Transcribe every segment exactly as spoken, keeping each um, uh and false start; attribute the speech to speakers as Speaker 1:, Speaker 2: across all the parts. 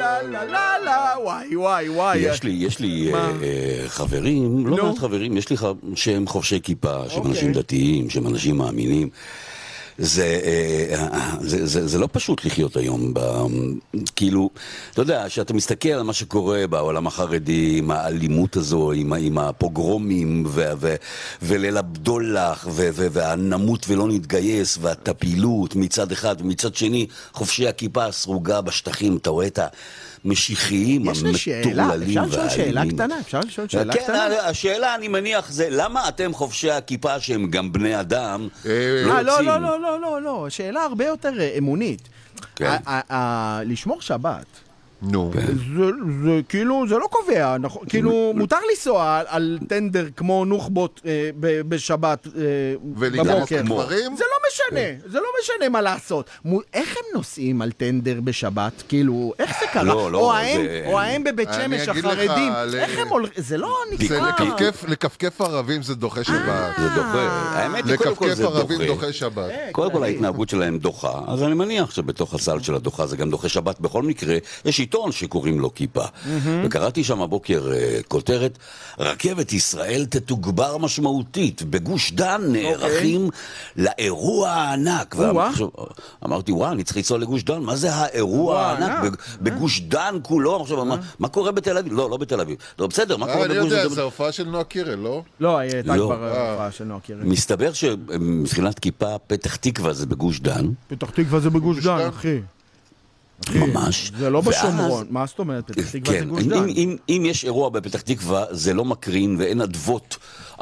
Speaker 1: לה לה לה לה, וואי וואי וואי.
Speaker 2: יש לי, יש לי חברים, לא מעט חברים, יש לי שהם חובשי כיפה, שהם אנשים דתיים, שהם אנשים מאמינים. זה, זה, זה, זה לא פשוט לחיות היום, ב, כאילו, אתה יודע, שאתה מסתכל על מה שקורה בעולם החרדי, עם האלימות הזו, עם, עם הפוגרומים, ו, ו, וליל הבדולח, ו, ו, והנמות ולא נתגייס, והטפילות מצד אחד, ומצד שני, חופשי הכיפה הסרוגה בשטחים, אתה רואה את ה... משיחיים, המטורללים.
Speaker 1: אפשר לשאול שאלה קטנה? אפשר לשאול שאלה קטנה?
Speaker 2: כן, השאלה, אני מניח, זה למה אתם חובשי הכיפה שהם גם בני אדם?
Speaker 1: לא, לא, לא, לא, לא, לא, שאלה הרבה יותר אמונית. לשמור שבת.
Speaker 3: נו.
Speaker 1: זה כאילו, זה לא קובע, כאילו, מותר לנסוע על טנדר כמו נוח'בות בשבת בבוקר. זה לא משנה, זה לא משנה מה לעשות. איך הם נוסעים על טנדר בשבת? כאילו, איך זה קרה? או האם בבית שמש החרדים, איך הם הולכים? זה לא נקרא.
Speaker 3: לקפקף ערבים זה דוחה שבת.
Speaker 2: זה דוחה. האמת היא, קודם כל זה דוחה.
Speaker 3: ערבים דוחה שבת.
Speaker 2: קודם כל ההתנהגות שלהם דוחה, אז אני מניח שבתוך הסל של הדוחה זה גם דוחה שבת. בכל מקרה, יש עיתון שקוראים לו כיפה. וקראתי שם הבוקר כותרת, רכבת ישראל תתוגבר משמעותית. בגוש דן נערכים לאירוע הענק. אמרתי, וואו, אני צריך לנסוע לגוש דן, מה זה האירוע הענק? בגוש דן כולו, מה קורה בתל אביב? לא, לא בתל אביב. לא, בסדר, מה קורה בגוש דן?
Speaker 3: אני יודע, זה הופעה של נועה קירל, לא?
Speaker 1: לא, הייתה כבר הופעה של נועה קירל.
Speaker 2: מסתבר שמבחינת כיפה, פתח תקווה זה בגוש דן.
Speaker 1: פתח תקווה זה בגוש דן, אחי.
Speaker 2: ממש.
Speaker 1: זה לא בשומרון. מה זאת אומרת? פתח תקווה זה גוש דן.
Speaker 2: אם יש אירוע בפתח תקווה, זה לא מקרין ואין אדוות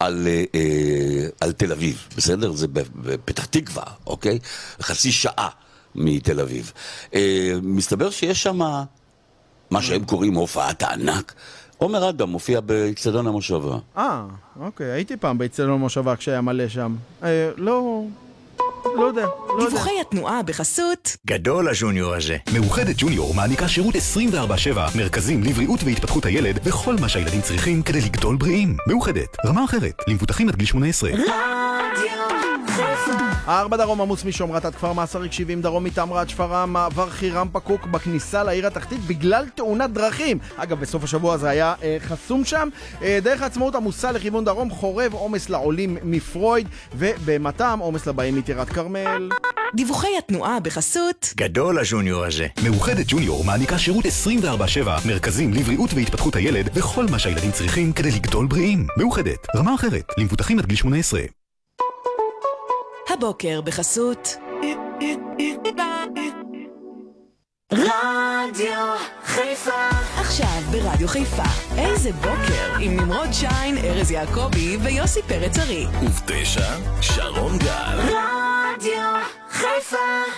Speaker 2: על תל אביב. בסדר? זה בפתח תקווה, אוקיי? חצי שעה מתל אביב. מסתבר שיש שם מה שהם קוראים הופעת הענק. עומר אדם מופיע באצטדיון המושבה.
Speaker 1: אה, אוקיי. הייתי פעם באצטדיון המושבה כשהיה מלא שם. לא... לא יודע, לא יודע.
Speaker 4: דיווחי התנועה בחסות
Speaker 5: גדול הג'וניור הזה. מאוחדת ג'וניור מעניקה שירות עשרים וארבע שבע, מרכזים לבריאות והתפתחות הילד וכל מה שהילדים צריכים כדי לגדול בריאים. מאוחדת, רמה אחרת, למבוטחים עד גיל שמונה עשרה.
Speaker 1: ארבע דרום עמוס משומרת עד כפר מעשריק, שבעים דרום מתמרת שפרעם, מעבר חירם פקוק בכניסה לעיר התחתית בגלל תאונת דרכים. אגב, בסוף השבוע זה היה אה, חסום שם. אה, דרך העצמאות עמוסה לכיוון דרום, חורב עומס לעולים מפרויד, ובמתם עומס לבאים מטירת כרמל.
Speaker 4: דיווחי התנועה בחסות
Speaker 5: גדול הג'וניור הזה. מאוחדת ג'וניור מעניקה שירות עשרים וארבע שבע, מרכזים לבריאות והתפתחות הילד וכל מה שהילדים צריכים כדי לגדול בריאים. מאוחדת, רמה אחרת, למבוטחים עד גיל שמונה עשרה.
Speaker 4: הבוקר בחסות רדיו חיפה. עכשיו ברדיו חיפה, איזה בוקר עם נמרוד שיין, ארז יעקבי ויוסי פרץ ארי.
Speaker 5: ובתשע שרון גל.
Speaker 4: רדיו חיפה.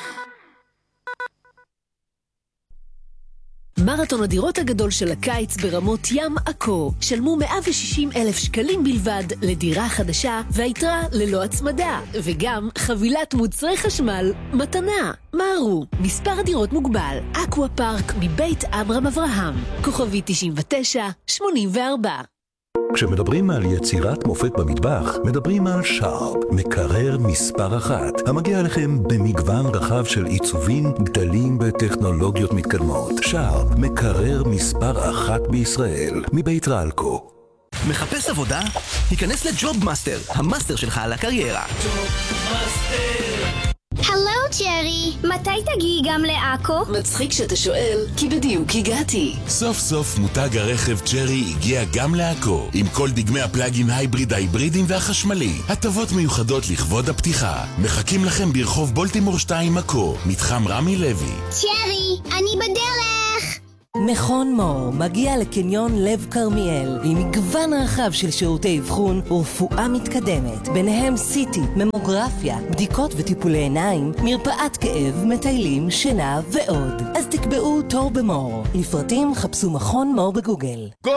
Speaker 6: מרתון הדירות הגדול של הקיץ ברמות ים עכו. שלמו מאה ושישים אלף שקלים בלבד לדירה חדשה והיתרה ללא הצמדה. וגם חבילת מוצרי חשמל מתנה. מהרו, מספר הדירות מוגבל. אקווה פארק מבית אברהם אברהם. כוכבי תשעים ותשע שמונים וארבע.
Speaker 7: כשמדברים על יצירת מופת במטבח, מדברים על שרפ, מקרר מספר אחת, המגיע לכם במגוון רחב של עיצובים, גדלים וטכנולוגיות מתקדמות. שרפ, מקרר מספר אחת בישראל, מבית רלקו.
Speaker 8: מחפש עבודה? היכנס לג'וב מאסטר, המאסטר שלך על הקריירה. ג'וב מאסטר.
Speaker 9: הלו ג'רי, מתי תגיעי גם לעכו?
Speaker 6: מצחיק שאתה שואל, כי בדיוק הגעתי.
Speaker 10: סוף סוף מותג הרכב ג'רי הגיע גם לעכו, עם כל דגמי הפלאגין הייבריד, ההיברידים והחשמלי. הטבות מיוחדות לכבוד הפתיחה. מחכים לכם ברחוב בולטימור שתיים עכו, מתחם רמי לוי.
Speaker 9: ג'רי, אני בדרך.
Speaker 11: מכון מור מגיע לקניון לב קרמיאל עם מגוון רחב של שירותי אבחון ורפואה מתקדמת, ביניהם סיטי, ממוגרפיה, בדיקות וטיפולי עיניים, מרפאת כאב, מטיילים, שינה ועוד. אז תקבעו תור במור. לפרטים חפשו מכון מור בגוגל.
Speaker 12: גול!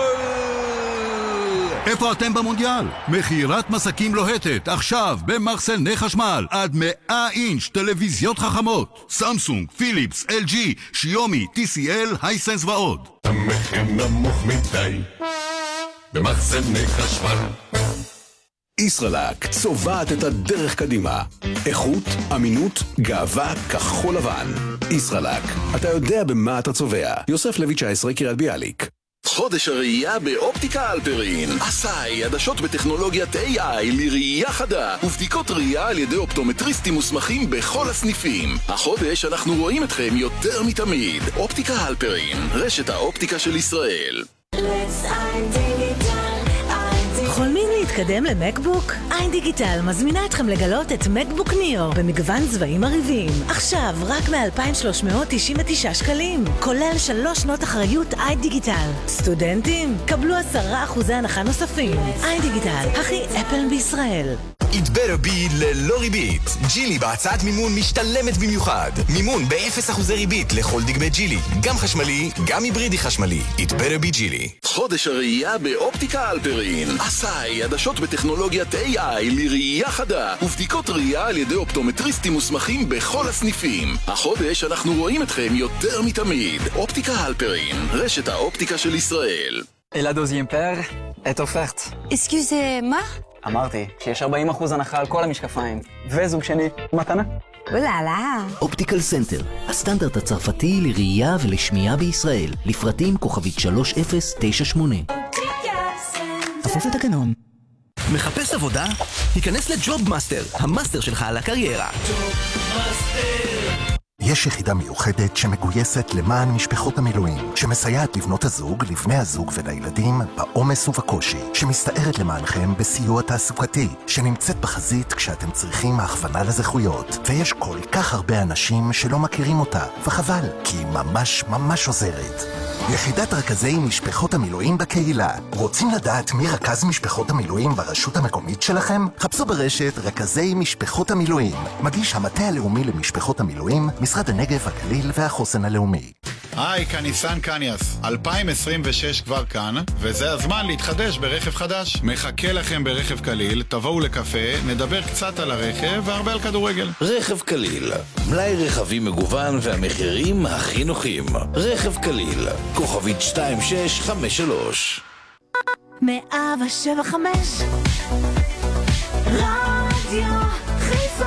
Speaker 12: איפה אתם במונדיאל? מחירת מסקים לוהטת, עכשיו במחסני חשמל, עד מאה אינץ' טלוויזיות חכמות, סמסונג, פיליפס, אל ג'י, שיומי, טי סי אל, הייסנס ועוד.
Speaker 10: המחיר נמוך מדי במחסני חשמל.
Speaker 13: ישראלק צובעת את הדרך קדימה. איכות, אמינות, גאווה, כחול לבן. ישראלק, אתה יודע במה אתה צובע. יוסף לוי תשע עשרה קריית ביאליק.
Speaker 14: חודש הראייה באופטיקה אלפרין. עשאי, עדשות בטכנולוגיית איי איי לראייה חדה ובדיקות ראייה על ידי אופטומטריסטים מוסמכים בכל הסניפים. החודש אנחנו רואים אתכם יותר מתמיד. אופטיקה אלפרין, רשת האופטיקה של ישראל.
Speaker 15: חולמים להתקדם למקבוק? איין דיגיטל מזמינה אתכם לגלות את מקבוק ניאו במגוון צבעים מרהיבים. עכשיו רק מ-אלפיים ושלוש מאות תשעים ותשעה שקלים, כולל שלוש שנות אחריות איין דיגיטל. סטודנטים, קבלו עשרה אחוזי הנחה נוספים. איין דיגיטל, הכי אפל בישראל.
Speaker 16: It better be ללא ריבית. ג'ילי בהצעת מימון משתלמת במיוחד. מימון ב-אפס אחוזי ריבית לכל דגמי ג'ילי. גם חשמלי, גם היברידי חשמלי. It better be ג'ילי.
Speaker 14: חודש הראייה באופטיקה אלפרין. עשאי, עדשות בטכנולוגיית איי איי לראייה חדה ובדיקות ראייה על ידי אופטומטריסטים מוסמכים בכל הסניפים. החודש אנחנו רואים אתכם יותר מתמיד. אופטיקה אלפרין, רשת האופטיקה של ישראל.
Speaker 17: Et la deuxième paire est offerte.
Speaker 18: Excusez-moi?
Speaker 17: אמרתי שיש ארבעים אחוז הנחה על כל המשקפיים. וזוג שני, מתנה.
Speaker 18: אוללה.
Speaker 8: אופטיקל סנטר, הסטנדרט הצרפתי לראייה ולשמיעה בישראל. לפרטים כוכבית שלוש אפס תשע שמונה.
Speaker 15: כפוף לתקנון.
Speaker 8: מחפש עבודה? היכנס לג'וב מאסטר, המאסטר שלך על הקריירה.
Speaker 19: יש יחידה מיוחדת שמגויסת למען משפחות המילואים, שמסייעת לבנות הזוג, לבני הזוג ולילדים בעומס ובקושי, שמסתערת למענכם בסיוע תעסוקתי, שנמצאת בחזית כשאתם צריכים הכוונה לזכויות. ויש כל כך הרבה אנשים שלא מכירים אותה, וחבל, כי היא ממש ממש עוזרת. יחידת רכזי משפחות המילואים בקהילה. רוצים לדעת מי רכז משפחות המילואים ברשות המקומית שלכם? חפשו ברשת רכזי משפחות המילואים. מגיש המטה הלאומי למשפחות המילואים, משרד הנגב, הגליל והחוסן הלאומי.
Speaker 20: היי, כאן ניסן קניאס. אלפיים עשרים ושש כבר כאן, וזה הזמן להתחדש ברכב חדש. מחכה לכם ברכב קליל, תבואו לקפה, נדבר קצת על הרכב והרבה על כדורגל.
Speaker 21: רכב קליל, מלאי רכבים מגוון והמחירים הכי נוחים. רכב קליל, כוכבית שתיים שש חמש שלוש.
Speaker 15: מאה שבע חמש רדיו חיפה.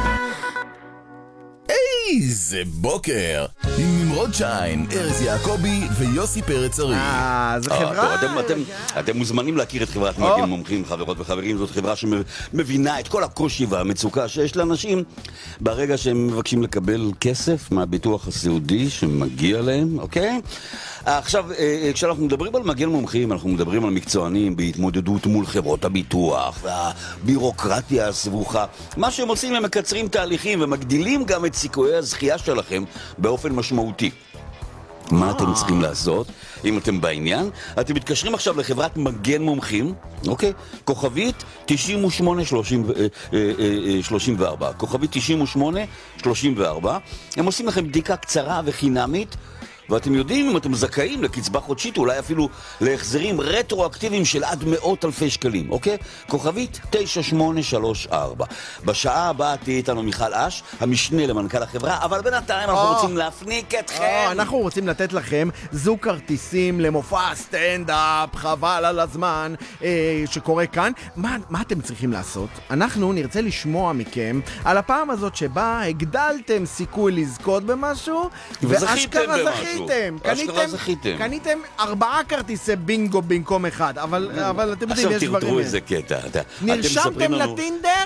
Speaker 16: איזה בוקר עם נמרוד שיין, ארז יעקובי ויוסי פרץ ארי.
Speaker 1: אה, זו חברה...
Speaker 2: אתם מוזמנים להכיר את חברת מגן מומחים, חברות וחברים. זאת חברה שמבינה את כל הקושי והמצוקה שיש לאנשים ברגע שהם מבקשים לקבל כסף מהביטוח הסיעודי שמגיע להם, אוקיי? עכשיו, כשאנחנו מדברים על מגן מומחים, אנחנו מדברים על מקצוענים בהתמודדות מול חברות הביטוח והבירוקרטיה הסבוכה. מה שהם עושים, הם מקצרים תהליכים ומגדילים גם את סיכויי הזכייה שלכם באופן משמעותי. מה אתם צריכים לעשות? אם אתם בעניין, אתם מתקשרים עכשיו לחברת מגן מומחים, אוקיי? כוכבית תשעים ושמונה שלושים וארבע. כוכבית תשעים ושמונה שלושים וארבע. הם עושים לכם בדיקה קצרה וחינמית, ואתם יודעים אם אתם זכאים לקצבה חודשית, אולי אפילו להחזרים רטרואקטיביים של עד מאות אלפי שקלים, אוקיי? כוכבית תשע שמונה שלוש ארבע. בשעה הבאה תהיה איתנו מיכל אש, המשנה למנכ"ל החברה, אבל בינתיים אנחנו רוצים להפניק אתכם.
Speaker 1: אנחנו רוצים לתת לכם זוג כרטיסים למופע סטנד-אפ, חבל על הזמן שקורה כאן. מה אתם צריכים לעשות? אנחנו נרצה לשמוע מכם על הפעם הזאת שבה הגדלתם סיכוי לזכות במשהו,
Speaker 2: וזכיתם במשהו.
Speaker 1: קניתם, קניתם ארבעה כרטיסי בינגו במקום אחד, אבל, אבל אתם יודעים, יש דברים.
Speaker 2: עכשיו תראו איזה קטע.
Speaker 1: נרשמתם לטינדר,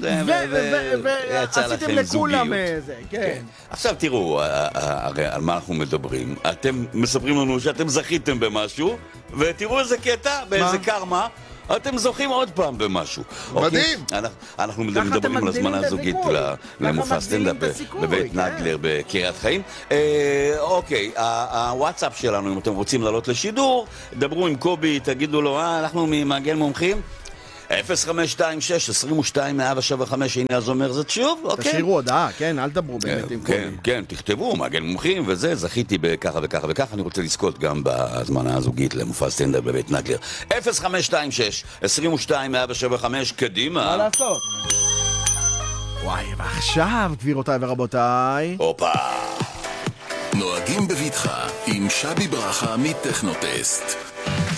Speaker 1: ועשיתם לכולם זה, כן.
Speaker 2: עכשיו תראו, על מה אנחנו מדברים. אתם מספרים לנו שאתם זכיתם במשהו, ותראו איזה קטע, באיזה קרמה, אתם זוכים עוד פעם במשהו.
Speaker 3: מדהים!
Speaker 2: אנחנו מדברים על הזמנה הזוגית למופע סטנדאפ בבית נגלר בקריית חיים. אוקיי, הוואטסאפ שלנו, אם אתם רוצים לעלות לשידור, דברו עם קובי, תגידו לו, אנחנו ממגן מומחים. אפס חמש שתיים שש עשרים ושתיים מאה שבע חמש. הנה אז אומר זאת שוב, אוקיי?
Speaker 1: תשאירו הודעה, כן, אל דברו באמת עם
Speaker 2: כן, כן, תכתבו, מגן מומחים וזה, זכיתי בככה וככה וככה, אני רוצה לזכות גם בהזמנה הזוגית למופע סטנדאפ בבית נגלר. אפס חמש שתיים שש עשרים ושתיים מאה שבע חמש, קדימה.
Speaker 1: מה לעשות? וואי, ועכשיו, גבירותיי ורבותיי,
Speaker 2: הופה.
Speaker 14: נוהגים בביטחה עם שבי ברכה מטכנוטסט.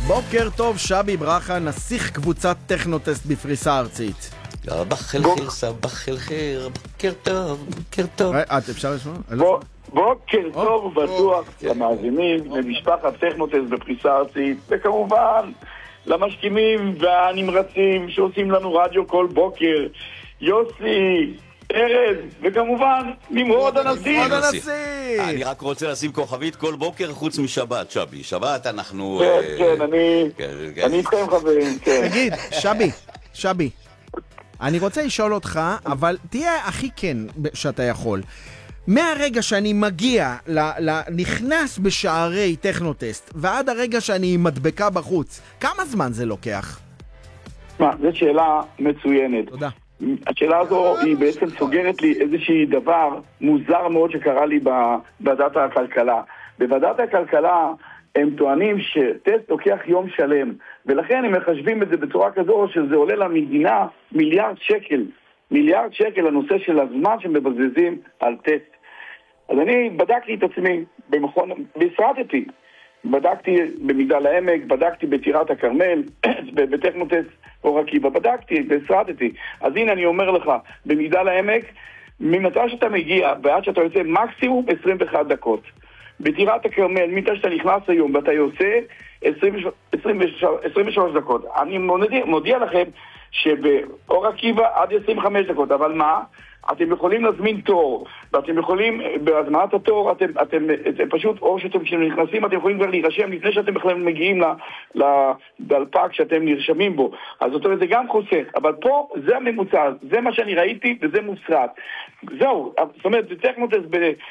Speaker 1: בוקר טוב, שבי ברכה, נסיך קבוצת טכנוטסט בפריסה ארצית.
Speaker 2: סבח אל-חיר, סבח אל-חיר, בוקר טוב, בוקר טוב.
Speaker 1: את אפשר לשמוע?
Speaker 5: בוקר טוב ובטוח למאזינים, למשפחת טכנוטסט בפריסה ארצית, וכמובן למשכימים והנמרצים שעושים לנו רדיו כל בוקר, יוסי, ארז, וכמובן נמרוד הנשיא.
Speaker 2: אני רק רוצה לשים כוכבית כל בוקר חוץ משבת, שבי. שבת אנחנו...
Speaker 5: כן, כן, אני איתכם חברים, כן.
Speaker 1: תגיד, שבי, שבי, אני רוצה לשאול אותך, אבל תהיה הכי כן שאתה יכול. מהרגע שאני מגיע, נכנס בשערי טכנוטסט, ועד הרגע שאני מדבקה בחוץ, כמה זמן זה לוקח?
Speaker 5: מה, זו שאלה מצוינת.
Speaker 1: תודה.
Speaker 5: השאלה הזו היא בעצם סוגרת לי איזושהי דבר מוזר מאוד שקרה לי בוועדת הכלכלה. בוועדת הכלכלה הם טוענים שטסט לוקח יום שלם, ולכן הם מחשבים את זה בצורה כזו שזה עולה למדינה מיליארד שקל. מיליארד שקל הנושא של הזמן שמבזבזים על טסט. אז אני בדקתי את עצמי במכון, והסרטתי. בדקתי במגדל העמק, בדקתי בטירת הכרמל, בטכנוטסט אור עקיבא, בדקתי והסרטתי. אז הנה אני אומר לך, במגדל העמק, ממתי שאתה מגיע ועד שאתה יוצא מקסימום עשרים ואחת דקות. בטירת הכרמל, מתי שאתה נכנס היום ואתה יוצא עשרים ושלוש דקות. אני מודיע, מודיע לכם שבאור עקיבא עד עשרים וחמש דקות, אבל מה? אתם יכולים להזמין תור, ואתם יכולים, בהזמנת התור, אתם, אתם, אתם פשוט, או שאתם כשנכנסים, אתם יכולים כבר להירשם לפני שאתם בכלל מגיעים לדלפק שאתם נרשמים בו. אז זאת אומרת, זה גם חוסך, אבל פה זה הממוצע, זה מה שאני ראיתי, וזה מוסרט. זהו, זאת אומרת, זה טכנוטסט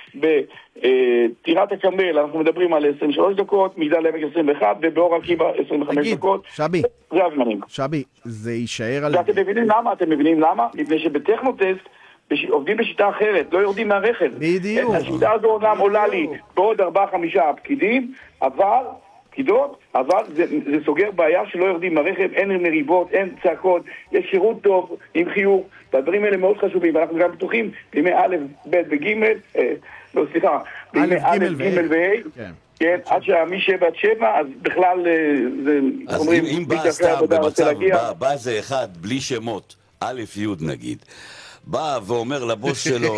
Speaker 5: בטירת הכרמל, אנחנו מדברים על עשרים ושלוש דקות, מגדל העמק עשרים ואחת, ובאור עקיבא עשרים וחמש דקות.
Speaker 1: שבי,
Speaker 5: זה הזמנים.
Speaker 1: שבי, זה יישאר על...
Speaker 5: ואתם מבינים למה? אתם מבינים למה? מפני שבטכנוטסט עובדים בשיטה אחרת, לא יורדים מהרכב.
Speaker 1: בדיוק.
Speaker 5: השיטה הזו אומנם עולה לי בעוד ארבעה חמישה פקידים, אבל, פקידות, אבל זה, זה סוגר בעיה שלא יורדים מהרכב, אין מריבות, אין צעקות, יש שירות טוב עם חיוך, והדברים האלה מאוד חשובים, ואנחנו גם בטוחים בימי א', ב' וג', אה, לא סליחה, בימי א', ג' וה', כן. כן, עד שמי שבע עד שבע, אז בכלל זה...
Speaker 2: אז אם, אם בא סתם במצב, בא, בא זה אחד, בלי שמות, א' י' נגיד, בא ואומר לבוס שלו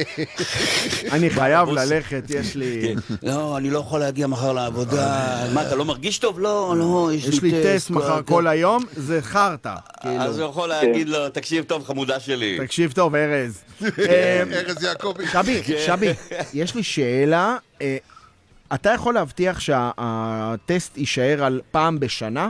Speaker 1: אני חייב ללכת, יש לי...
Speaker 2: לא, אני לא יכול להגיע מחר לעבודה. מה, אתה לא מרגיש טוב? לא, לא,
Speaker 1: יש לי טסט מחר כל היום, זה חרטה.
Speaker 2: אז הוא יכול להגיד לו, תקשיב טוב חמודה שלי.
Speaker 1: תקשיב טוב, ארז.
Speaker 3: ארז יעקבי.
Speaker 1: שבי, שבי, יש לי שאלה. אתה יכול להבטיח שהטסט יישאר על פעם בשנה?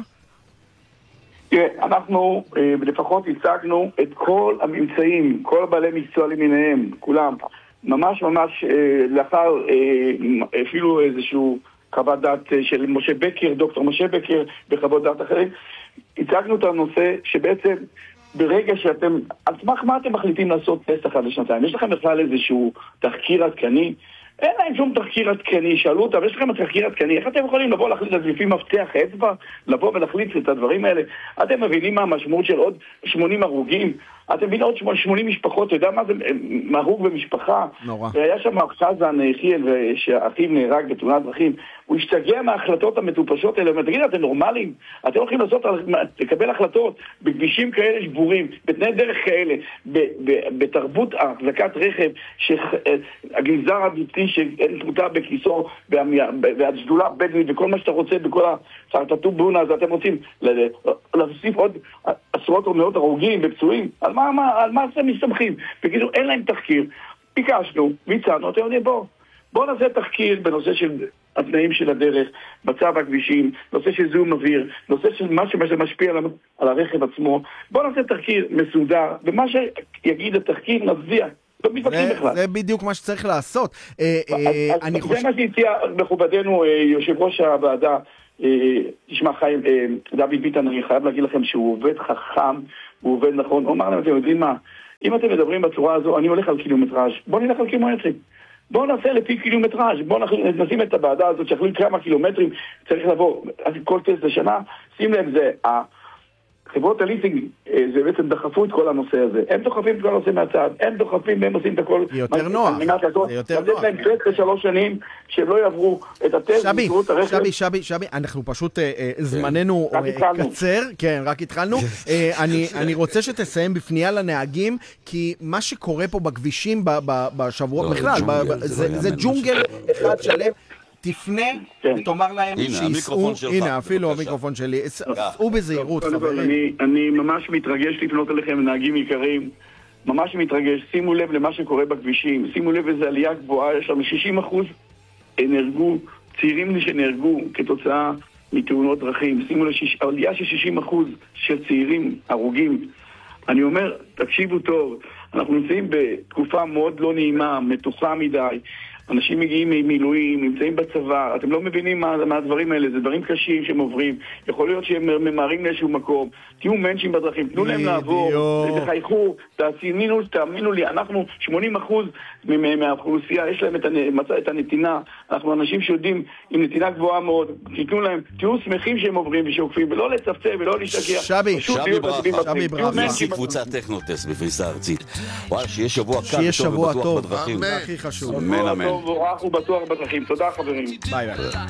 Speaker 5: כן, אנחנו לפחות הצגנו את כל הממצאים, כל בעלי מקצוע למיניהם, כולם, ממש ממש לאחר אפילו איזשהו חוות דעת של משה בקר, דוקטור משה בקר, בחוות דעת אחרים, הצגנו את הנושא שבעצם ברגע שאתם, על סמך מה אתם מחליטים לעשות טסט אחד לשנתיים? יש לכם בכלל איזשהו תחקיר עדכני? אין להם שום תחקיר עדכני, שאלו אותם, יש לכם תחקיר עדכני, איך אתם יכולים לבוא להחליט את זה לפי מפתח אצבע, לבוא ולהחליט את הדברים האלה? אתם מבינים מה המשמעות של עוד שמונים הרוגים? אתם מבינים עוד שמונים משפחות, אתה יודע מה זה מהרוג במשפחה?
Speaker 1: נורא.
Speaker 5: והיה שם חזן חיאל, שאחיו נהרג בתאונת דרכים, הוא השתגע מההחלטות המטופשות האלה, תגיד, אתם נורמליים? אתם הולכים לעשות, לקבל החלטות בכבישים כאלה שבורים, בתנאי דרך כאלה, בתרבות החזקת רכב, שהגנזר הביתי שאין תמותה בכיסו, והשדולה בדואית וכל מה שאתה רוצה בכל הסרטטו בונה, אז אתם רוצים להוסיף עוד עשרות או מאות הרוגים ופצועים? על מה, מה, על מה אתם מסתמכים? בקיצור, אין להם תחקיר. ביקשנו, ביצענו, אתם יודעים, בוא. בוא נעשה תחקיר בנושא של התנאים של הדרך, מצב הכבישים, נושא של זיהום אוויר, נושא של מה שמשפיע על, על הרכב עצמו. בוא נעשה תחקיר מסודר, ומה שיגיד התחקיר נצביע. לא מתווכחים בכלל.
Speaker 1: זה בדיוק מה שצריך לעשות.
Speaker 5: זה מה שהציע מכובדנו יושב ראש הוועדה, תשמע חיים, דוד ביטן, אני חייב להגיד לכם שהוא עובד חכם, הוא עובד נכון. הוא אמר להם, אתם יודעים מה? אם אתם מדברים בצורה הזו, אני הולך על קילומטראז', בואו נלך על קילומטרים. בואו נעשה לפי קילומטראז', בואו נשים את הוועדה הזאת, שיחליט כמה קילומטרים צריך לבוא, אז כל טסט לשנה, שים לב, זה חברות הליסינג, זה בעצם דחפו את כל הנושא הזה. הם דוחפים את כל הנושא מהצד, הם דוחפים והם עושים את הכל.
Speaker 1: זה יותר נוח. זה יותר נוח.
Speaker 5: לתת להם טסט בשלוש שנים, שהם לא יעברו את הטסט.
Speaker 1: שבי, שבי, שבי, שבי, אנחנו פשוט, זמננו קצר. כן, רק התחלנו. אני רוצה שתסיים בפנייה לנהגים, כי מה שקורה פה בכבישים בשבוע, בכלל, זה ג'ונגל אחד שלם. תפנה, תאמר להם שיסעו, הנה אפילו המיקרופון שלי, סעו בזהירות חברים.
Speaker 5: אני ממש מתרגש לפנות אליכם, נהגים יקרים, ממש מתרגש, שימו לב למה שקורה בכבישים, שימו לב איזו עלייה גבוהה, יש לנו שישים אחוז נהרגו, צעירים שנהרגו כתוצאה מתאונות דרכים, שימו לב, עלייה של שישים אחוז של צעירים, הרוגים. אני אומר, תקשיבו טוב, אנחנו נמצאים בתקופה מאוד לא נעימה, מתוחה מדי, אנשים מגיעים ממילואים, נמצאים בצבא, אתם לא מבינים מה, מה הדברים האלה, זה דברים קשים שהם עוברים, יכול להיות שהם ממהרים לאיזשהו מקום, תהיו מנשים בדרכים, תנו להם לעבור, תחייכו, תאמינו, תאמינו לי, אנחנו שמונים אחוז מהאוכלוסייה, יש להם את, מצא, את הנתינה, אנחנו אנשים שיודעים עם נתינה גבוהה מאוד, תתנו להם, תהיו שמחים שהם עוברים ושעוקפים, ולא לצפצף ולא להשתגע.
Speaker 1: שבי, שבי ברכה, שבי ברכה.
Speaker 2: נשיא קבוצת טכנוטס בפריסה ארצית. וואלה, שיהיה שבוע קל
Speaker 1: וטוב ובטוח
Speaker 2: בדרכים.
Speaker 1: זה הכי חשוב.
Speaker 2: אמן אמן.
Speaker 5: טוב ובטוח בדרכים. תודה חברים.
Speaker 1: ביי ביי.